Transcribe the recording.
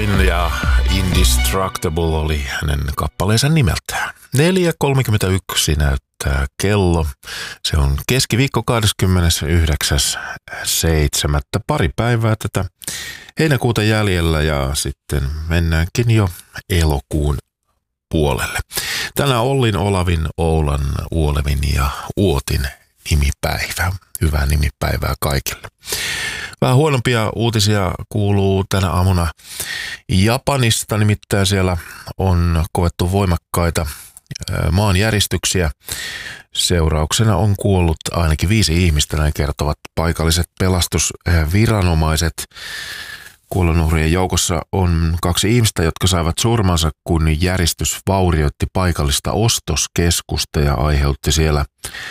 Olavin ja Indestructible oli hänen kappaleensa nimeltään. 4.31 näyttää kello. Se on keskiviikko 29.7. Pari päivää tätä heinäkuuta jäljellä ja sitten mennäänkin jo elokuun puolelle. Tänään Ollin, Olavin, Oulan, Uolevin ja Uotin nimipäivä. Hyvää nimipäivää kaikille. Vähän huonompia uutisia kuuluu tänä aamuna Japanista, nimittäin siellä on koettu voimakkaita maanjäristyksiä. Seurauksena on kuollut ainakin 5 ihmistä, näin kertovat paikalliset pelastusviranomaiset. Kuolonuhrien joukossa on 2 ihmistä, jotka saivat surmansa, kun järistys vaurioitti paikallista ostoskeskusta ja aiheutti siellä